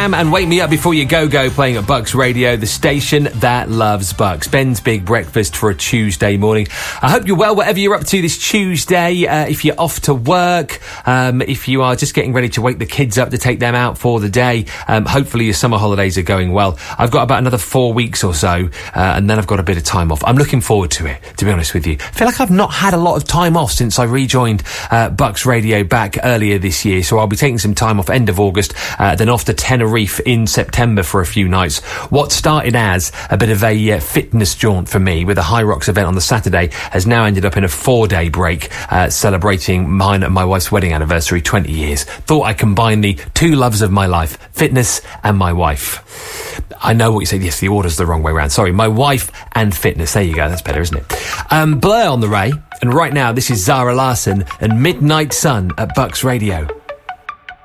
Wham and Wake Me Up Before You Go playing at Bucks Radio, the station that loves Bucks. Ben's Big Breakfast for a Tuesday morning. I hope you're well, whatever you're up to this Tuesday. If you're off to work, if you are just getting ready to wake the kids up to take them out for the day, hopefully your summer holidays are going well. I've got about another 4 weeks or so, and then I've got a bit of time off. I'm looking forward to it, to be honest with you. I feel like I've not had a lot of time off since I rejoined Bucks Radio back earlier this year, so I'll be taking some time off end of August, then off to Tenerife in September for a few nights. What started as a bit of a fitness jaunt for me with a High Rocks event on the Saturday has now ended up in a 4-day break, celebrating mine and my wife's wedding anniversary, 20 years. Thought I'd combine the two loves of my life, fitness and my wife. I know what you say. Yes, the order's the wrong way around. Sorry, my wife and fitness. There you go. That's better, isn't it? Blur on the Ray. And right now, this is Zara Larsson and Midnight Sun at Bucks Radio.